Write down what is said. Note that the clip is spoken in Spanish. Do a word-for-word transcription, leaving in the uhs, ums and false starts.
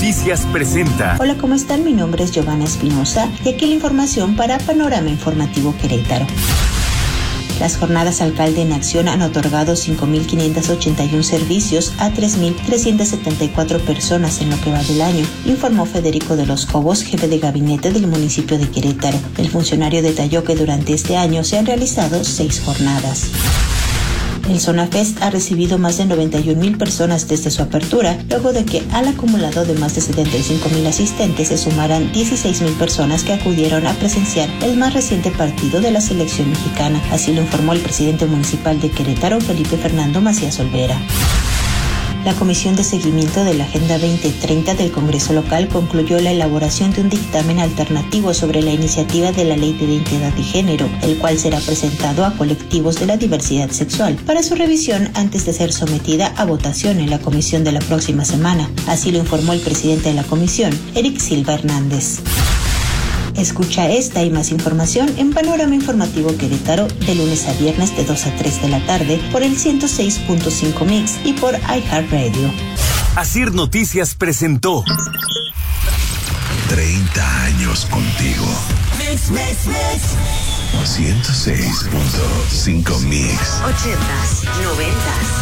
Noticias presenta. Hola, ¿cómo están? Mi nombre es Giovanna Espinosa y aquí la información para Panorama Informativo Querétaro. Las jornadas Alcalde en Acción han otorgado cinco mil quinientos ochenta y uno servicios a tres mil trescientas setenta y cuatro personas en lo que va del año, informó Federico de los Cobos, jefe de gabinete del municipio de Querétaro. El funcionario detalló que durante este año se han realizado seis jornadas. El Zonafest ha recibido más de noventa y un mil personas desde su apertura, luego de que al acumulado de más de setenta y cinco mil asistentes se sumaran dieciséis mil personas que acudieron a presenciar el más reciente partido de la selección mexicana. Así lo informó el presidente municipal de Querétaro, Felipe Fernando Macías Olvera. La Comisión de Seguimiento de la Agenda veinte treinta del Congreso Local concluyó la elaboración de un dictamen alternativo sobre la iniciativa de la Ley de Identidad y Género, el cual será presentado a colectivos de la diversidad sexual para su revisión antes de ser sometida a votación en la comisión de la próxima semana. Así lo informó el presidente de la comisión, Eric Silva Hernández. Escucha esta y más información en Panorama Informativo Querétaro de lunes a viernes de dos a tres de la tarde por el ciento seis punto cinco Mix y por iHeartRadio. Asir Noticias presentó treinta años contigo. Mix, mix, mix. ciento seis punto cinco Mix. Ochentas, noventas.